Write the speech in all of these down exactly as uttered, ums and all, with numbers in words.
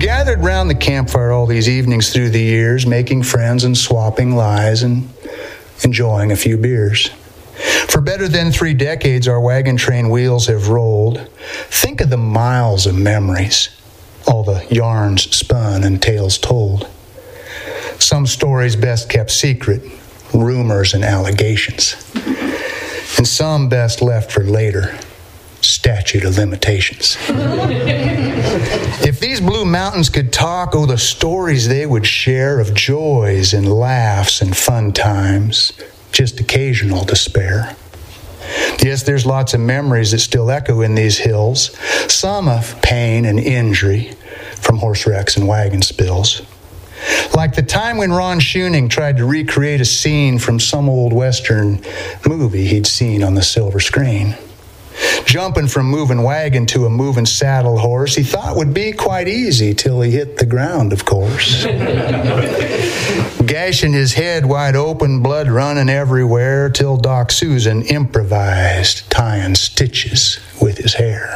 Gathered round the campfire all these evenings through the years, making friends and swapping lies and enjoying a few beers. For better than three decades, our wagon train wheels have rolled. Think of the miles of memories, all the yarns spun and tales told. Some stories best kept secret, rumors and allegations. And some best left for later, statute of limitations. If these Blue Mountains could talk, oh, the stories they would share of joys and laughs and fun times, just occasional despair. Yes, there's lots of memories that still echo in these hills, some of pain and injury from horse wrecks and wagon spills. Like the time when Ron Schuning tried to recreate a scene from some old Western movie he'd seen on the silver screen. Jumping from moving wagon to a moving saddle horse, he thought would be quite easy till he hit the ground, of course. Gashing his head wide open, blood running everywhere, till Doc Susan improvised, tying stitches with his hair.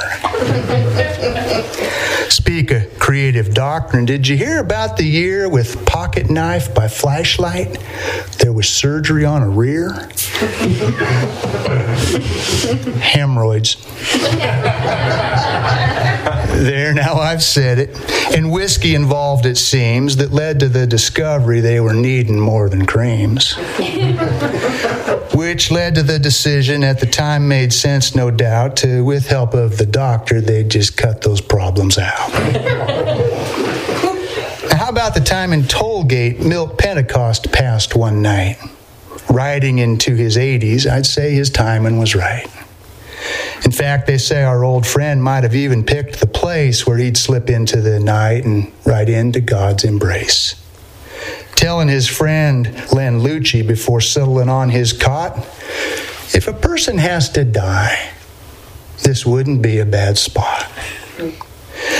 Speak of creative doctrine, did you hear about the year with pocket knife by flashlight? There was surgery on a rear. Hemorrhoids. There, now I've said it. And whiskey involved, it seems, that led to the discovery they were needing more than creams. Which led to the decision, at the time made sense, no doubt, to, with help of the doctor, they'd just cut those problems out. Now, how about the time in Tollgate, Milt Pentecost passed one night? Riding into his eighties, I'd say his timing was right. In fact, they say our old friend might have even picked the place where he'd slip into the night and right into God's embrace. Telling his friend Len Lucci before settling on his cot, if a person has to die, this wouldn't be a bad spot.